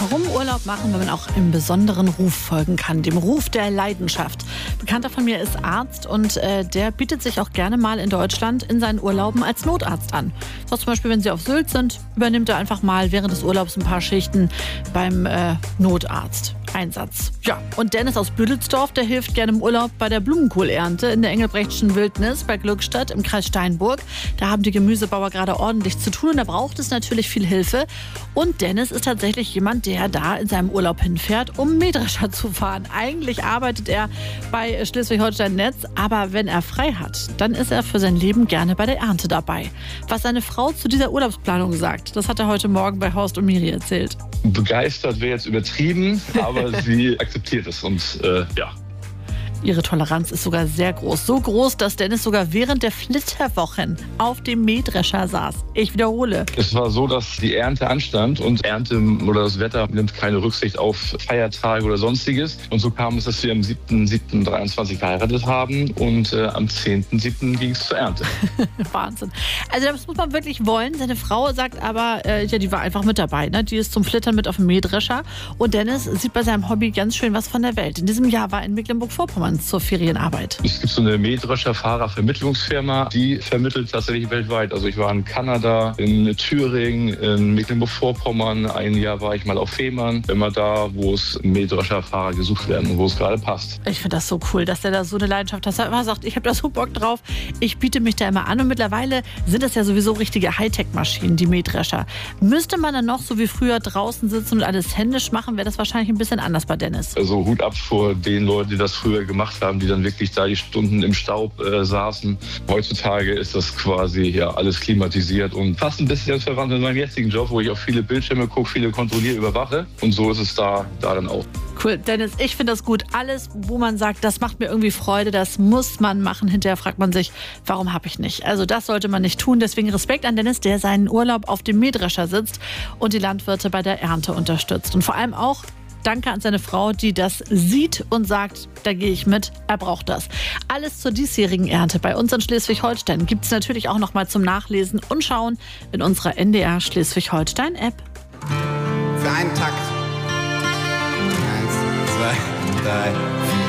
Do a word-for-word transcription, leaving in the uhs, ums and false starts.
Warum Urlaub machen, wenn man auch einem besonderen Ruf folgen kann, dem Ruf der Leidenschaft. Ein Bekannter von mir ist Arzt und äh, der bietet sich auch gerne mal in Deutschland in seinen Urlauben als Notarzt an. So zum Beispiel, wenn sie auf Sylt sind, übernimmt er einfach mal während des Urlaubs ein paar Schichten beim äh, Notarzt. Einsatz. Ja, und Dennis aus Büdelsdorf, der hilft gerne im Urlaub bei der Blumenkohlernte in der Engelbrechtschen Wildnis bei Glückstadt im Kreis Steinburg. Da haben die Gemüsebauer gerade ordentlich zu tun und da braucht es natürlich viel Hilfe. Und Dennis ist tatsächlich jemand, der da in seinem Urlaub hinfährt, um Mähdrescher zu fahren. Eigentlich arbeitet er bei Schleswig-Holstein Netz, aber wenn er frei hat, dann ist er für sein Leben gerne bei der Ernte dabei. Was seine Frau zu dieser Urlaubsplanung sagt, das hat er heute Morgen bei Horst und Miri erzählt. Begeistert wäre jetzt übertrieben, aber sie akzeptiert es und äh, ja. Ihre Toleranz ist sogar sehr groß. So groß, dass Dennis sogar während der Flitterwochen auf dem Mähdrescher saß. Ich wiederhole. Es war so, dass die Ernte anstand und Ernte oder das Wetter nimmt keine Rücksicht auf Feiertage oder Sonstiges. Und so kam es, dass wir am siebten siebten dreiundzwanzig geheiratet haben und äh, am zehnten siebten ging es zur Ernte. Wahnsinn. Also das muss man wirklich wollen. Seine Frau sagt aber, äh, ja, die war einfach mit dabei. Ne? Die ist zum Flittern mit auf dem Mähdrescher. Und Dennis sieht bei seinem Hobby ganz schön was von der Welt. In diesem Jahr war er in Mecklenburg-Vorpommern zur Ferienarbeit. Es gibt so eine Mähdrescher-Fahrervermittlungsfirma, die vermittelt tatsächlich weltweit. Also ich war in Kanada, in Thüringen, in Mecklenburg-Vorpommern. Ein Jahr war ich mal auf Fehmarn. Immer da, wo es Mähdrescherfahrer gesucht werden und wo es gerade passt. Ich finde das so cool, dass der da so eine Leidenschaft hat. Er sagt, ich habe da so Bock drauf. Ich biete mich da immer an. Und mittlerweile sind das ja sowieso richtige Hightech-Maschinen, die Mähdrescher. Müsste man dann noch so wie früher draußen sitzen und alles händisch machen, wäre das wahrscheinlich ein bisschen anders bei Dennis. Also Hut ab vor den Leuten, die das früher gemacht haben, die dann wirklich da die Stunden im Staub äh, saßen. Heutzutage ist das quasi ja alles klimatisiert und fast ein bisschen verwandt in meinem jetzigen Job, wo ich auf viele Bildschirme gucke, viele kontrolliere, überwache. Und so ist es da, da dann auch. Cool, Dennis, ich finde das gut. Alles, wo man sagt, das macht mir irgendwie Freude, das muss man machen. Hinterher fragt man sich, warum habe ich nicht? Also das sollte man nicht tun. Deswegen Respekt an Dennis, der seinen Urlaub auf dem Mähdrescher sitzt und die Landwirte bei der Ernte unterstützt. Und vor allem auch danke an seine Frau, die das sieht und sagt, da gehe ich mit, er braucht das. Alles zur diesjährigen Ernte bei uns in Schleswig-Holstein gibt es natürlich auch noch mal zum Nachlesen und Schauen in unserer N D R Schleswig-Holstein-App. Für einen Takt. Eins, zwei, drei, vier.